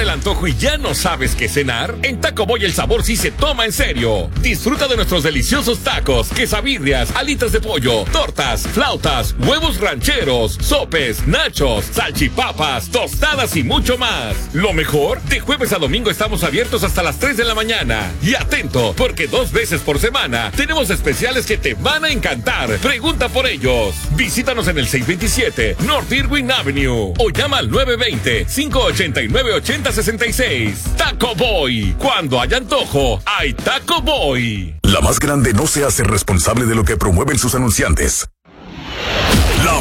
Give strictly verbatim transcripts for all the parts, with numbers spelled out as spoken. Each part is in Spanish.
el antojo y ya no sabes qué cenar? En Taco Boy el sabor sí se toma en serio. Disfruta de nuestros deliciosos tacos, quesabirrias, alitas de pollo, tortas, flautas, huevos rancheros, sopes, nachos, salchipapas, tostadas y mucho más. Lo mejor, de jueves a domingo estamos abiertos hasta las tres de la mañana. Y atento, porque dos veces por semana tenemos especiales que te van a encantar. Pregunta por ellos. Visítanos en el seiscientos veintisiete North Irving Avenue o llama al nueve dos cero, cinco ocho nueve, ocho cero seis seis. Taco Boy. Cuando hay antojo, hay Taco Boy. La más grande no se hace responsable de lo que promueven sus anunciantes. La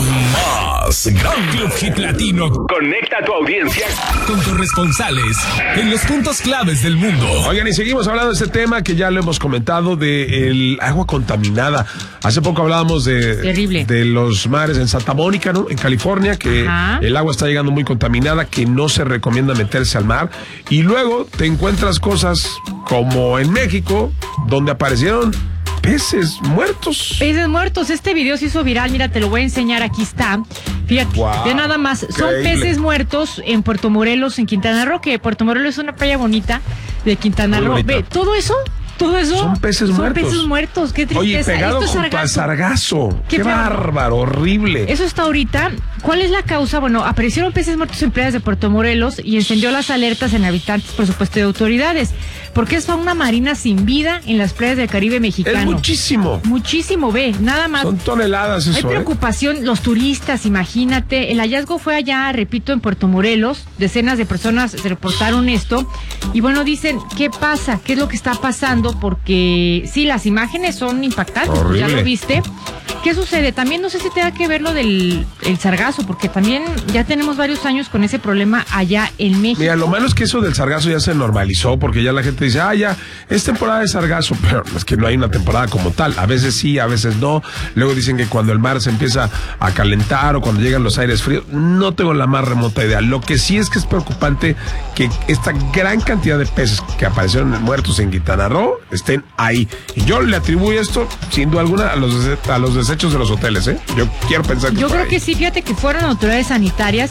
más grande. Club Hit Latino. Conecta a tu audiencia con corresponsales en los puntos claves del mundo. Oigan, y seguimos hablando de este tema que ya lo hemos comentado, de el agua contaminada. Hace poco hablábamos de, Terrible. de los mares en Santa Mónica, ¿no? En California, que Ajá. el agua está llegando muy contaminada, que no se recomienda meterse al mar. Y luego te encuentras cosas como en México, donde aparecieron peces muertos. Peces muertos. Este video se hizo viral. Mira, te lo voy a enseñar. Aquí está. Fíjate, wow, ve nada más. Son increíble. Peces muertos en Puerto Morelos, en Quintana Roo, que Puerto Morelos es una playa bonita de Quintana Roo. Ve, todo eso, todo eso. Son peces son muertos. Son peces muertos. Qué tristeza. Oye, pegado junto sargazo. al sargazo. Qué, Qué bárbaro, horrible. Eso está ahorita. ¿Cuál es la causa? Bueno, aparecieron peces muertos en playas de Puerto Morelos y encendió las alertas en habitantes, por supuesto, de autoridades. Porque es fauna marina sin vida en las playas del Caribe mexicano. Es muchísimo. Muchísimo, ve, nada más. Son toneladas eso. Hay preocupación, ¿eh? Los turistas, imagínate. El hallazgo fue allá, repito, en Puerto Morelos. Decenas de personas se reportaron esto. Y bueno, dicen, ¿qué pasa? ¿Qué es lo que está pasando? Porque sí, las imágenes son impactantes. Pues ya lo viste. ¿Qué sucede? También no sé si tenga que ver lo del el sargazo, porque también ya tenemos varios años con ese problema allá en México. Mira, lo malo es que eso del sargazo ya se normalizó, porque ya la gente dice, ah, ya, es temporada de sargazo, pero es que no hay una temporada como tal. A veces sí, a veces no. Luego dicen que cuando el mar se empieza a calentar o cuando llegan los aires fríos, no tengo la más remota idea. Lo que sí es que es preocupante que esta gran cantidad de peces que aparecieron muertos en Quintana Roo estén ahí. Y yo le atribuyo esto, sin duda alguna, a los, a los desechos de los hoteles, ¿eh? Yo quiero pensar que Yo creo ahí. que sí, fíjate que fueron autoridades sanitarias,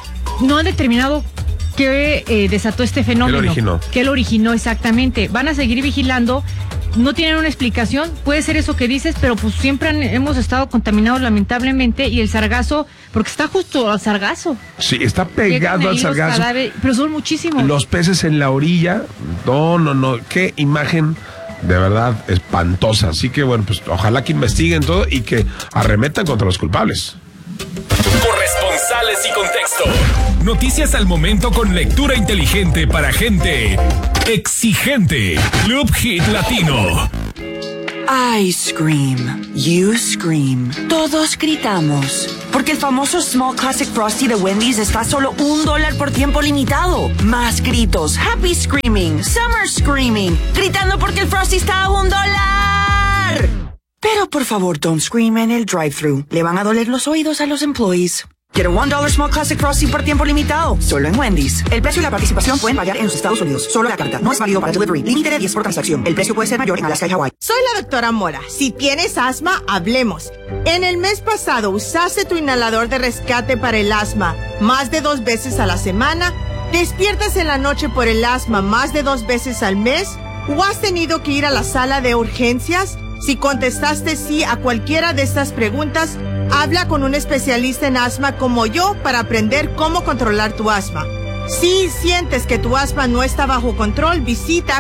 no han determinado qué eh, desató este fenómeno. ¿Qué lo originó? ¿Qué lo originó exactamente? Van a seguir vigilando, no tienen una explicación, puede ser eso que dices, pero pues siempre han, hemos estado contaminados lamentablemente, y el sargazo, porque está justo al sargazo. Sí, está pegado al sargazo. Cadáveres, pero son muchísimos. Los peces en la orilla, no, no, no, qué imagen de verdad espantosa. Así que bueno, pues ojalá que investiguen todo y que arremetan contra los culpables. Corresponsales y contexto. Noticias al momento con lectura inteligente para gente exigente. Club Hit Latino. I scream, you scream, todos gritamos, porque el famoso Small Classic Frosty de Wendy's está a solo un dólar por tiempo limitado. Más gritos, happy screaming, summer screaming, gritando porque el Frosty está a un dólar. Pero por favor, don't scream en el drive-thru, le van a doler los oídos a los employees. Quiero un dólar Small Classic Frosty por tiempo limitado, solo en Wendy's. El precio y la participación pueden variar en los Estados Unidos. Solo la carta, no es válido para delivery. Límite de diez por transacción. El precio puede ser mayor en Alaska y Hawái. Soy la doctora Mora. Si tienes asma, hablemos. En el mes pasado usaste tu inhalador de rescate para el asma más de dos veces a la semana, despiertas en la noche por el asma más de dos veces al mes, o has tenido que ir a la sala de urgencias. Si contestaste sí a cualquiera de estas preguntas, habla con un especialista en asma como yo para aprender cómo controlar tu asma. Si sientes que tu asma no está bajo control, visita